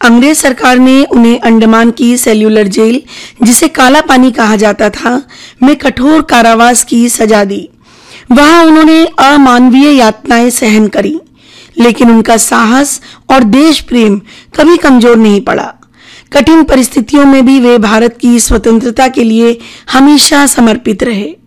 अंग्रेज सरकार ने उन्हें अंडमान की सेल्यूलर जेल, जिसे काला पानी कहा जाता था, में कठोर कारावास की सजा दी। वहां उन्होंने अमानवीय यातनाएं सहन करी, लेकिन उनका साहस और देश प्रेम कभी कमजोर नहीं पड़ा। कठिन परिस्थितियों में भी वे भारत की स्वतंत्रता के लिए हमेशा समर्पित रहे।